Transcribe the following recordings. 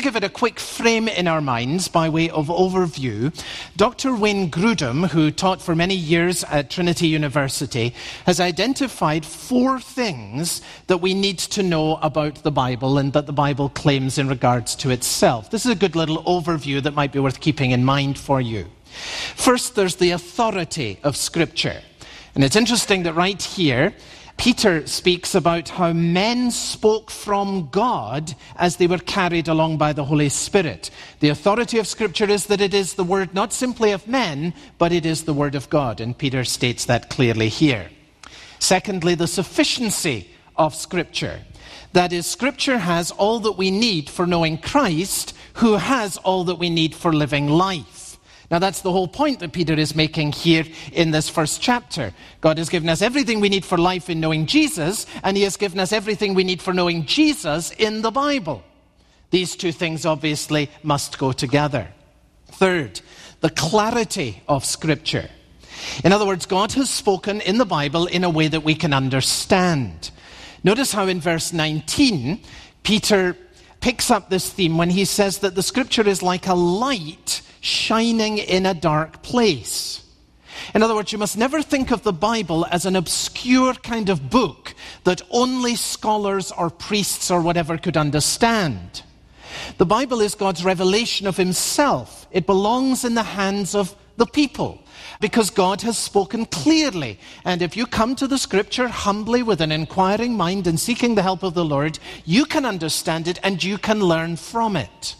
Just to give it a quick frame in our minds by way of overview, Dr. Wayne Grudem, who taught for many years at Trinity University, has identified 4 things that we need to know about the Bible and that the Bible claims in regards to itself. This is a good little overview that might be worth keeping in mind for you. First, there's the authority of Scripture. And it's interesting that right here, Peter speaks about how men spoke from God as they were carried along by the Holy Spirit. The authority of Scripture is that it is the word not simply of men, but it is the word of God. And Peter states that clearly here. Secondly, the sufficiency of Scripture. That is, Scripture has all that we need for knowing Christ, who has all that we need for living life. Now that's the whole point that Peter is making here in this first chapter. God has given us everything we need for life in knowing Jesus, and he has given us everything we need for knowing Jesus in the Bible. These 2 things obviously must go together. Third, the clarity of Scripture. In other words, God has spoken in the Bible in a way that we can understand. Notice how in verse 19, Peter picks up this theme when he says that the Scripture is like a light shining in a dark place. In other words, you must never think of the Bible as an obscure kind of book that only scholars or priests or whatever could understand. The Bible is God's revelation of himself. It belongs in the hands of the people because God has spoken clearly. And if you come to the Scripture humbly with an inquiring mind and seeking the help of the Lord, you can understand it and you can learn from it.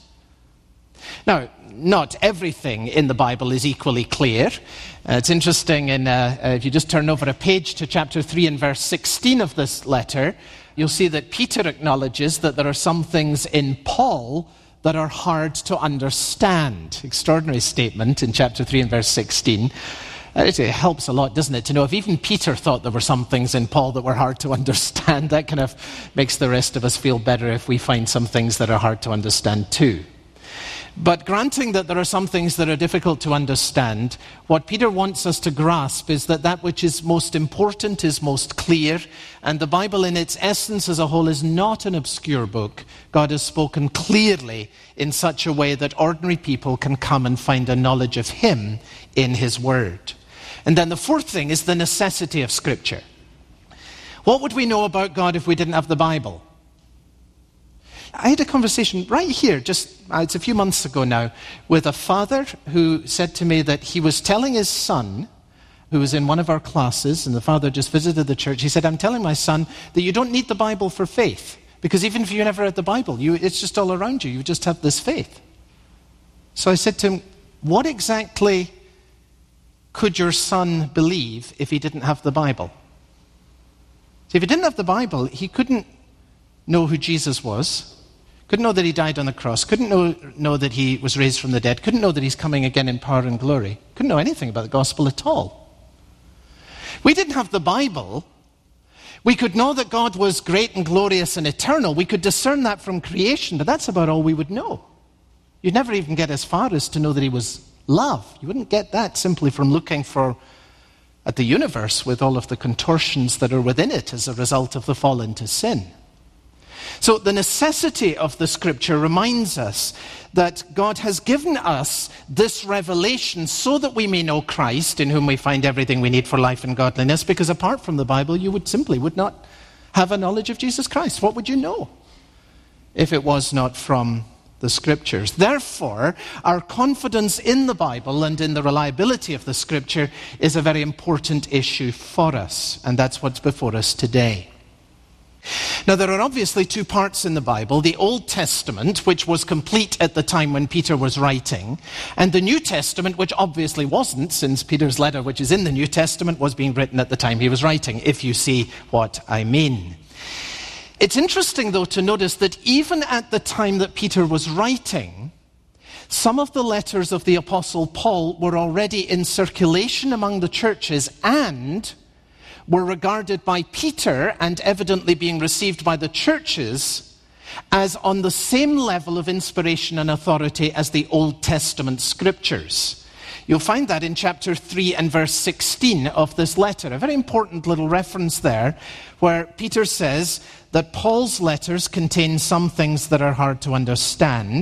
Now, not everything in the Bible is equally clear. It's interesting, if you just turn over a page to chapter 3 and verse 16 of this letter, you'll see that Peter acknowledges that there are some things in Paul that are hard to understand. Extraordinary statement in chapter 3 and verse 16. It helps a lot, doesn't it, to know if even Peter thought there were some things in Paul that were hard to understand. That kind of makes the rest of us feel better if we find some things that are hard to understand too. But granting that there are some things that are difficult to understand, what Peter wants us to grasp is that that which is most important is most clear, and the Bible in its essence as a whole is not an obscure book. God has spoken clearly in such a way that ordinary people can come and find a knowledge of him in his word. And then the 4th thing is the necessity of Scripture. What would we know about God if we didn't have the Bible? I had a conversation right here, it's a few months ago now, with a father who said to me that he was telling his son, who was in one of our classes, and the father just visited the church, he said, I'm telling my son that you don't need the Bible for faith, because even if you never read the Bible, it's just all around you, you just have this faith. So I said to him, what exactly could your son believe if he didn't have the Bible? So if he didn't have the Bible, he couldn't know who Jesus was, couldn't know that he died on the cross, couldn't know that he was raised from the dead, couldn't know that he's coming again in power and glory, couldn't know anything about the gospel at all. We didn't have the Bible. We could know that God was great and glorious and eternal. We could discern that from creation, but that's about all we would know. You'd never even get as far as to know that he was love. You wouldn't get that simply from looking at the universe with all of the contortions that are within it as a result of the fall into sin. So the necessity of the Scripture reminds us that God has given us this revelation so that we may know Christ, in whom we find everything we need for life and godliness, because apart from the Bible, you would not have a knowledge of Jesus Christ. What would you know if it was not from the Scriptures? Therefore, our confidence in the Bible and in the reliability of the Scripture is a very important issue for us, and that's what's before us today. Now, there are obviously 2 parts in the Bible, the Old Testament, which was complete at the time when Peter was writing, and the New Testament, which obviously wasn't, since Peter's letter, which is in the New Testament, was being written at the time he was writing, if you see what I mean. It's interesting, though, to notice that even at the time that Peter was writing, some of the letters of the Apostle Paul were already in circulation among the churches and were regarded by Peter and evidently being received by the churches as on the same level of inspiration and authority as the Old Testament Scriptures. You'll find that in chapter 3 and verse 16 of this letter. A very important little reference there where Peter says that Paul's letters contain some things that are hard to understand.